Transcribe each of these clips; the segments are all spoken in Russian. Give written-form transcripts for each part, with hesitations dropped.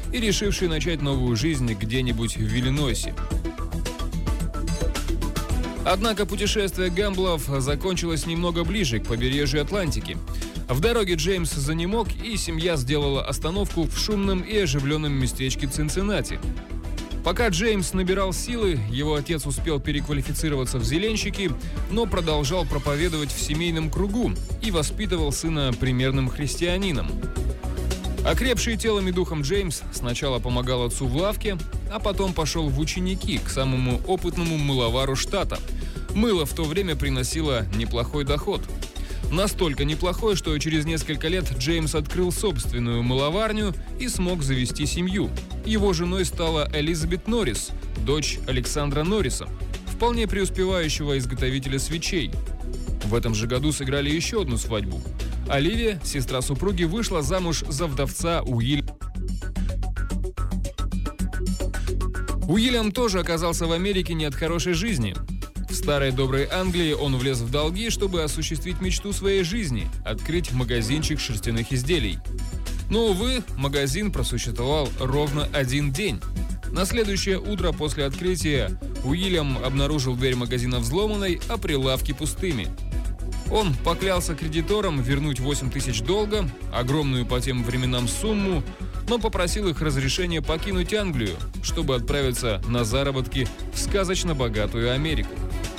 и решивший начать новую жизнь где-нибудь в Иллинойсе. Однако путешествие Гэмблов закончилось немного ближе к побережью Атлантики. В дороге Джеймс занемог, и семья сделала остановку в шумном и оживленном местечке Цинциннати. Пока Джеймс набирал силы, его отец успел переквалифицироваться в зеленщики, но продолжал проповедовать в семейном кругу и воспитывал сына примерным христианином. Окрепший телом и духом Джеймс сначала помогал отцу в лавке, а потом пошел в ученики к самому опытному мыловару штата. Мыло в то время приносило неплохой доход. Настолько неплохой, что через несколько лет Джеймс открыл собственную мыловарню и смог завести семью. Его женой стала Элизабет Норрис, дочь Александра Норриса, вполне преуспевающего изготовителя свечей. В этом же году сыграли еще одну свадьбу. Оливия, сестра супруги, вышла замуж за вдовца Уильяма. Уильям тоже оказался в Америке не от хорошей жизни. В старой доброй Англии он влез в долги, чтобы осуществить мечту своей жизни – открыть магазинчик шерстяных изделий. Но, увы, магазин просуществовал ровно один день. На следующее утро после открытия Уильям обнаружил дверь магазина взломанной, а прилавки пустыми. Он поклялся кредиторам вернуть 8 тысяч долга, огромную по тем временам сумму, но попросил их разрешения покинуть Англию, чтобы отправиться на заработки в сказочно богатую Америку.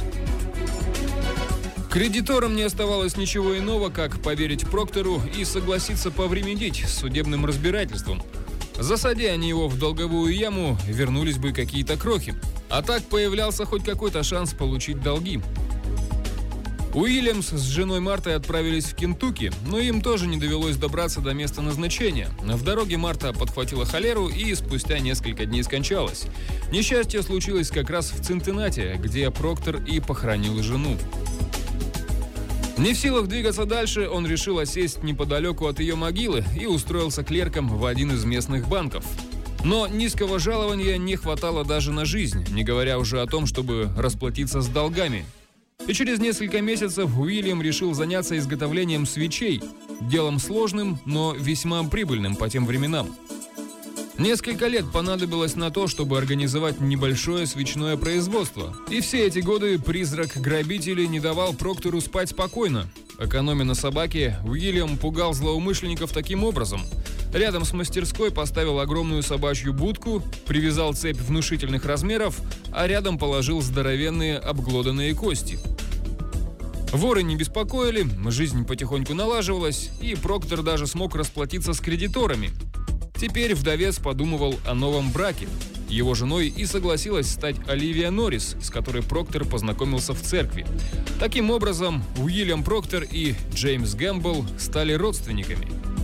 Кредиторам не оставалось ничего иного, как поверить Проктору и согласиться повременить с судебным разбирательством. Засади они его в долговую яму, вернулись бы какие-то крохи. А так появлялся хоть какой-то шанс получить долги. Уильямс с женой Мартой отправились в Кентукки, но им тоже не довелось добраться до места назначения. В дороге Марта подхватила холеру и спустя несколько дней скончалась. Несчастье случилось как раз в Цинциннати, где Проктор и похоронил жену. Не в силах двигаться дальше, он решил осесть неподалеку от ее могилы и устроился клерком в один из местных банков. Но низкого жалования не хватало даже на жизнь, не говоря уже о том, чтобы расплатиться с долгами. И через несколько месяцев Уильям решил заняться изготовлением свечей, делом сложным, но весьма прибыльным по тем временам. Несколько лет понадобилось на то, чтобы организовать небольшое свечное производство. И все эти годы призрак грабителей не давал Проктору спать спокойно. Экономя на собаке, Уильям пугал злоумышленников таким образом. Рядом с мастерской поставил огромную собачью будку, привязал цепь внушительных размеров, а рядом положил здоровенные обглоданные кости. Воры не беспокоили, жизнь потихоньку налаживалась, и Проктор даже смог расплатиться с кредиторами. Теперь вдовец подумывал о новом браке. Его женой и согласилась стать Оливия Норрис, с которой Проктор познакомился в церкви. Таким образом, Уильям Проктор и Джеймс Гэмбл стали родственниками.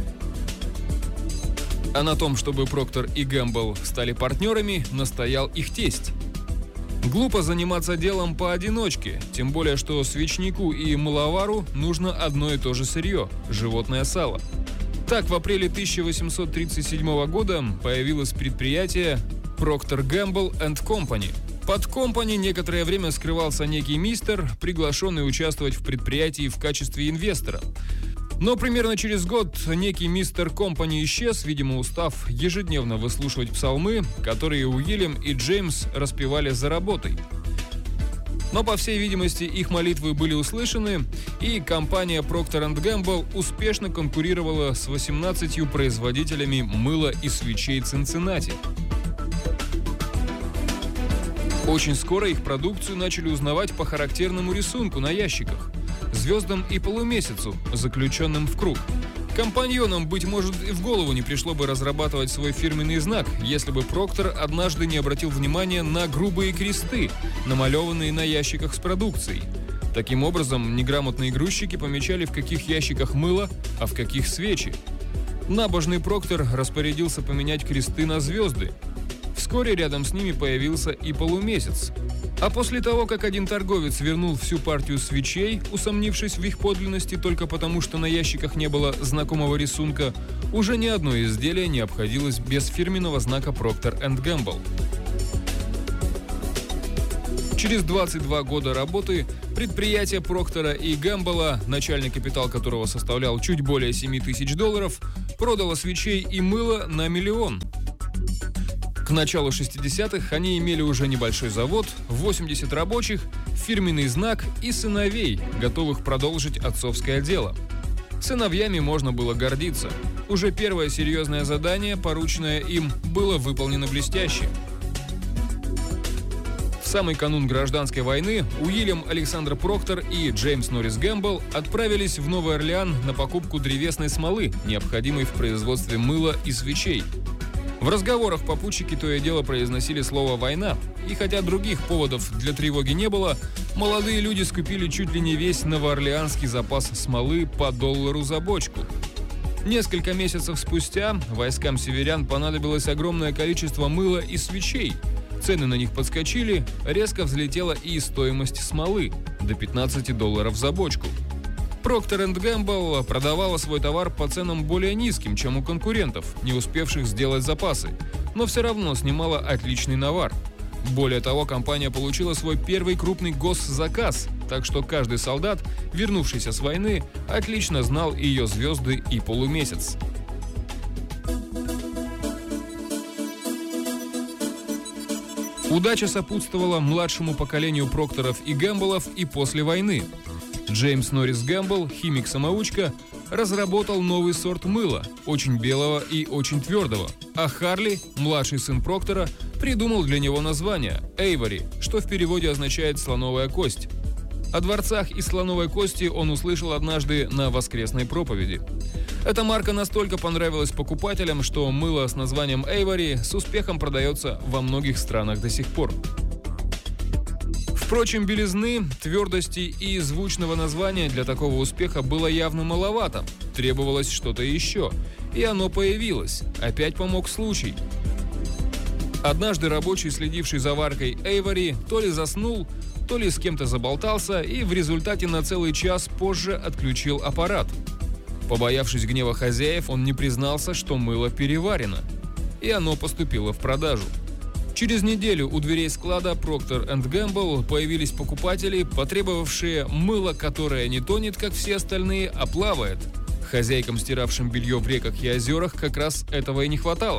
А на том, чтобы Проктор и Гэмбл стали партнерами, настоял их тесть. Глупо заниматься делом поодиночке, тем более, что свечнику и мыловару нужно одно и то же сырье – животное сало. Так, в апреле 1837 года появилось предприятие Procter Gamble & Company. Под Company некоторое время скрывался некий мистер, приглашенный участвовать в предприятии в качестве инвестора. Но примерно через год некий мистер Company исчез, видимо, устав ежедневно выслушивать псалмы, которые Уильям и Джеймс распевали за работой. Но, по всей видимости, их молитвы были услышаны, и компания Procter & Gamble успешно конкурировала с 18 производителями мыла и свечей Цинциннати. Очень скоро их продукцию начали узнавать по характерному рисунку на ящиках – звездам и полумесяцу, заключенным в круг. Компаньонам, быть может, и в голову не пришло бы разрабатывать свой фирменный знак, если бы Проктор однажды не обратил внимания на грубые кресты, намалеванные на ящиках с продукцией. Таким образом, неграмотные грузчики помечали, в каких ящиках мыло, а в каких свечи. Набожный Проктор распорядился поменять кресты на звезды. Вскоре рядом с ними появился и полумесяц. А после того, как один торговец вернул всю партию свечей, усомнившись в их подлинности только потому, что на ящиках не было знакомого рисунка, уже ни одно изделие не обходилось без фирменного знака Procter & Gamble. Через 22 года работы предприятие Проктора и Гэмбла, начальный капитал которого составлял чуть более $7 тысяч, продало свечей и мыла на $1 000 000. К началу 60-х они имели уже небольшой завод, 80 рабочих, фирменный знак и сыновей, готовых продолжить отцовское дело. Сыновьями можно было гордиться. Уже первое серьезное задание, порученное им, было выполнено блестяще. В самый канун гражданской войны Уильям Александр Проктор и Джеймс Норрис Гэмбл отправились в Новый Орлеан на покупку древесной смолы, необходимой в производстве мыла и свечей. В разговорах попутчики то и дело произносили слово «война», и хотя других поводов для тревоги не было, молодые люди скупили чуть ли не весь новоорлеанский запас смолы по $1 за бочку. Несколько месяцев спустя войскам северян понадобилось огромное количество мыла и свечей. Цены на них подскочили, резко взлетела и стоимость смолы – до $15 за бочку. Procter & Gamble продавала свой товар по ценам более низким, чем у конкурентов, не успевших сделать запасы, но все равно снимала отличный навар. Более того, компания получила свой первый крупный госзаказ, так что каждый солдат, вернувшийся с войны, отлично знал ее звезды и полумесяц. Удача сопутствовала младшему поколению Прокторов и Гэмблов и после войны. Джеймс Норрис Гэмбл, химик-самоучка, разработал новый сорт мыла, очень белого и очень твердого, а Харли, младший сын Проктора, придумал для него название – Эйвори, что в переводе означает «слоновая кость». О дворцах из слоновой кости он услышал однажды на воскресной проповеди. Эта марка настолько понравилась покупателям, что мыло с названием Эйвори с успехом продается во многих странах до сих пор. Впрочем, белизны, твердости и звучного названия для такого успеха было явно маловато. Требовалось что-то еще. И оно появилось. Опять помог случай. Однажды рабочий, следивший за варкой Эйвори, то ли заснул, то ли с кем-то заболтался и в результате на целый час позже отключил аппарат. Побоявшись гнева хозяев, он не признался, что мыло переварено. И оно поступило в продажу. Через неделю у дверей склада Procter & Gamble появились покупатели, потребовавшие мыло, которое не тонет, как все остальные, а плавает. Хозяйкам, стиравшим белье в реках и озерах, как раз этого и не хватало.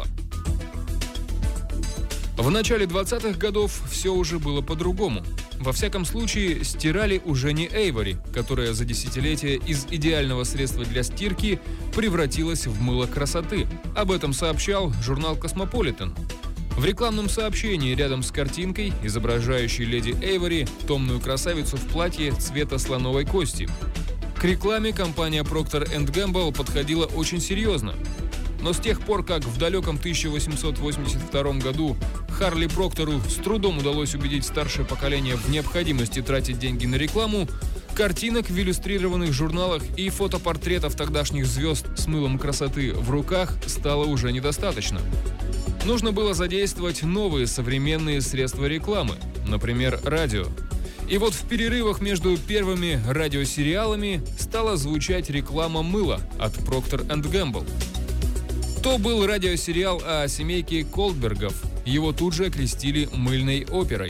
В начале 20-х годов все уже было по-другому. Во всяком случае, стирали уже не Эйвори, которая за десятилетия из идеального средства для стирки превратилась в мыло красоты. Об этом сообщал журнал «Космополитен». В рекламном сообщении рядом с картинкой, изображающей леди Эйвори, томную красавицу в платье цвета слоновой кости. К рекламе компания Procter & Gamble подходила очень серьезно. Но с тех пор, как в далеком 1882 году Харли Проктору с трудом удалось убедить старшее поколение в необходимости тратить деньги на рекламу, картинок в иллюстрированных журналах и фотопортретов тогдашних звезд с мылом красоты в руках стало уже недостаточно. Нужно было задействовать новые современные средства рекламы, например, радио. И вот в перерывах между первыми радиосериалами стала звучать реклама мыла от Procter & Gamble. То был радиосериал о семейке Колдбергов. Его тут же окрестили мыльной оперой.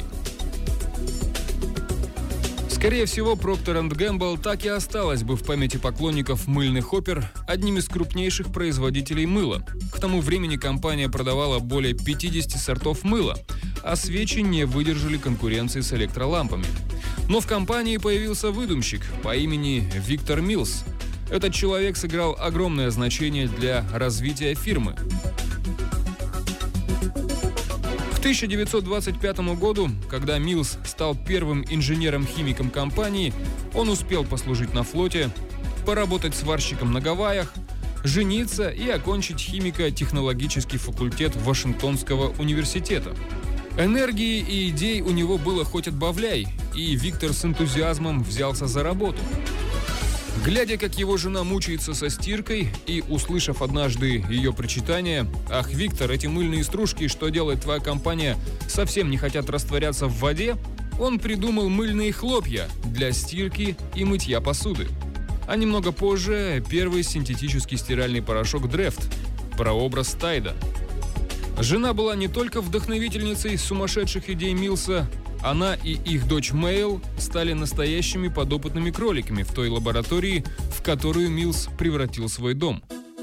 Скорее всего, Procter & Gamble так и осталась бы в памяти поклонников мыльных опер одним из крупнейших производителей мыла. К тому времени компания продавала более 50 сортов мыла, а свечи не выдержали конкуренции с электролампами. Но в компании появился выдумщик по имени Виктор Миллс. Этот человек сыграл огромное значение для развития фирмы. К 1925 году, когда Миллс стал первым инженером-химиком компании, он успел послужить на флоте, поработать сварщиком на Гавайях, жениться и окончить химико-технологический факультет Вашингтонского университета. Энергии и идей у него было хоть отбавляй, и Виктор с энтузиазмом взялся за работу. Глядя, как его жена мучается со стиркой, и услышав однажды ее причитание: «Ах, Виктор, эти мыльные стружки, что делает твоя компания, совсем не хотят растворяться в воде», он придумал мыльные хлопья для стирки и мытья посуды. А немного позже первый синтетический стиральный порошок Дрефт, прообраз Тайда. Жена была не только вдохновительницей сумасшедших идей Миллса, она и их дочь Мэйл стали настоящими подопытными кроликами в той лаборатории, в которую Миллс превратил свой дом.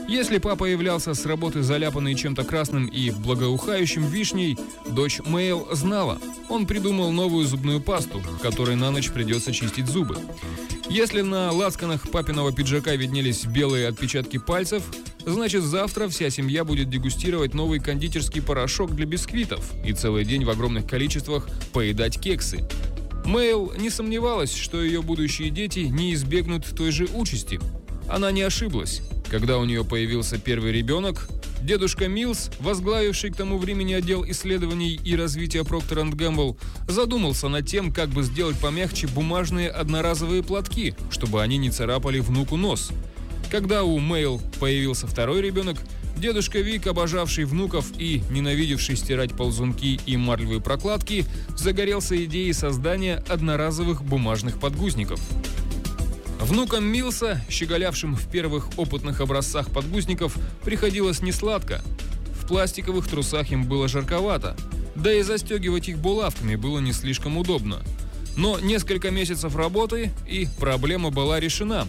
Если папа являлся с работы заляпанный чем-то красным и благоухающим вишней, дочь Мэйл знала. Он придумал новую зубную пасту, которой на ночь придется чистить зубы. Если на лацканах папиного пиджака виднелись белые отпечатки пальцев, значит завтра вся семья будет дегустировать новый кондитерский порошок для бисквитов и целый день в огромных количествах поедать кексы. Мэйл не сомневалась, что ее будущие дети не избегнут той же участи. Она не ошиблась. Когда у нее появился первый ребенок, дедушка Милс, возглавивший к тому времени отдел исследований и развития Procter & Gamble, задумался над тем, как бы сделать помягче бумажные одноразовые платки, чтобы они не царапали внуку нос. Когда у Мэйл появился второй ребенок, дедушка Вик, обожавший внуков и ненавидевший стирать ползунки и марлевые прокладки, загорелся идеей создания одноразовых бумажных подгузников. Внукам Милса, щеголявшим в первых опытных образцах подгузников, приходилось несладко. В пластиковых трусах им было жарковато, да и застегивать их булавками было не слишком удобно. Но несколько месяцев работы, и проблема была решена.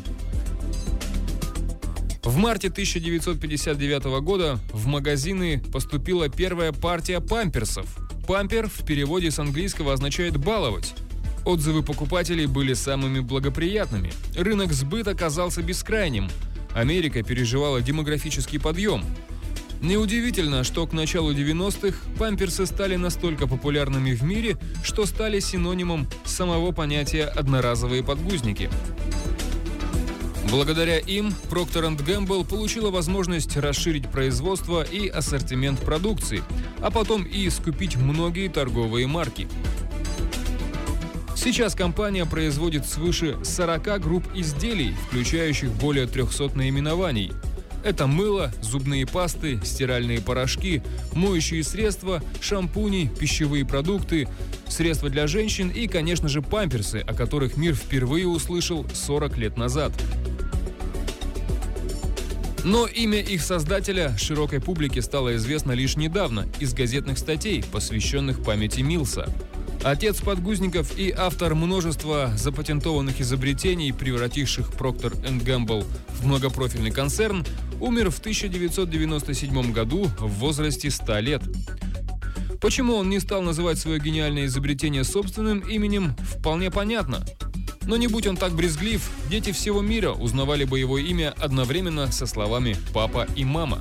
В марте 1959 года в магазины поступила первая партия памперсов. Пампер в переводе с английского означает «баловать». Отзывы покупателей были самыми благоприятными. Рынок сбыта казался бескрайним. Америка переживала демографический подъем. Неудивительно, что к началу 90-х памперсы стали настолько популярными в мире, что стали синонимом самого понятия «одноразовые подгузники». Благодаря им Procter & Gamble получила возможность расширить производство и ассортимент продукции, а потом и скупить многие торговые марки. Сейчас компания производит свыше 40 групп изделий, включающих более 300 наименований. Это мыло, зубные пасты, стиральные порошки, моющие средства, шампуни, пищевые продукты, средства для женщин и, конечно же, памперсы, о которых мир впервые услышал 40 лет назад. Но имя их создателя широкой публике стало известно лишь недавно из газетных статей, посвященных памяти Милса. Отец подгузников и автор множества запатентованных изобретений, превративших Procter & Gamble в многопрофильный концерн, умер в 1997 году в возрасте 100 лет. Почему он не стал называть свое гениальное изобретение собственным именем, вполне понятно. Но не будь он так брезглив, дети всего мира узнавали бы его имя одновременно со словами «папа» и «мама».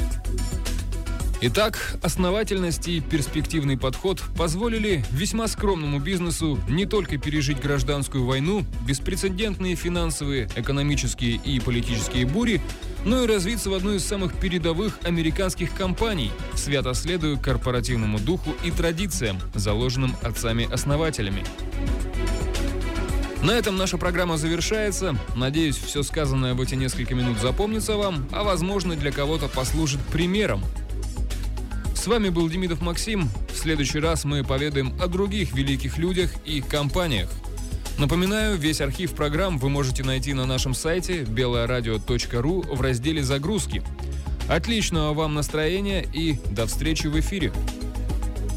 Итак, основательность и перспективный подход позволили весьма скромному бизнесу не только пережить гражданскую войну, беспрецедентные финансовые, экономические и политические бури, но и развиться в одну из самых передовых американских компаний, свято следуя корпоративному духу и традициям, заложенным отцами-основателями. На этом наша программа завершается. Надеюсь, все сказанное в эти несколько минут запомнится вам, а возможно, для кого-то послужит примером. С вами был Демидов Максим. В следующий раз мы поведаем о других великих людях и компаниях. Напоминаю, весь архив программ вы можете найти на нашем сайте beloradio.ru в разделе «Загрузки». Отличного вам настроения и до встречи в эфире!